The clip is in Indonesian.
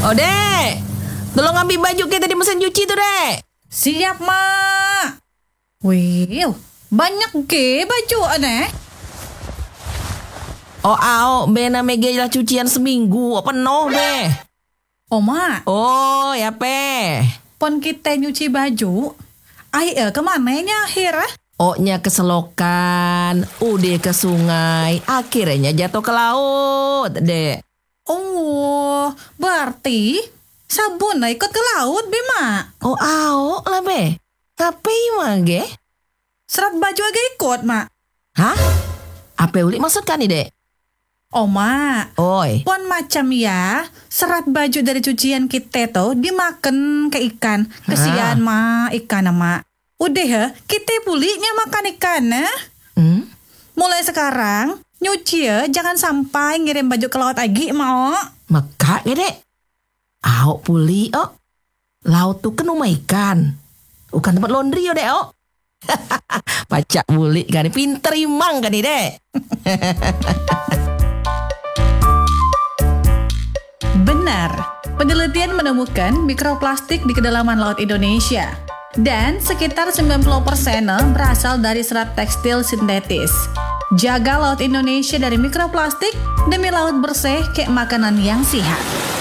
Oh, Dek. Tolong ambil baju kita di mesin cuci tuh, Dek. Siap, Mak. Wih, banyak ke baju aneh. Oh, bena megelah cucian seminggu. Penuh, Dek. Oh, Mak. Oh, ya, Pe. Pon kita nyuci baju. Air kemananya akhir? Nya ke selokan, udah ke sungai, akhirnya jatuh ke laut, Dek. Oh, berarti sabun ikut ke laut, Be, Mak. Oh, lah, Be. Tapi mah, Ge? Serat baju agak ikut, Mak. Hah? Apa ulik maksudkan nih, Dek? Oh, Mak. Oi. Pon macam ya, serat baju dari cucian kita tuh dimakan ke ikan. Kesian, Mak, ikan, Mak. Udah ya, kita pulinya makan ikan, nah. Mulai sekarang, nyuci ya, jangan sampai ngirim baju ke laut lagi, Mak. Maka, Dek. Puli, Laut tuh kan rumah ikan. Bukan tempat laundry, Dek, Pacak bulik kan, pinter imang kan, Dek. Benar, penelitian menemukan mikroplastik di kedalaman laut Indonesia. Dan sekitar 90% berasal dari serat tekstil sintetis. Jaga laut Indonesia dari mikroplastik demi laut bersih kayak makanan yang sehat.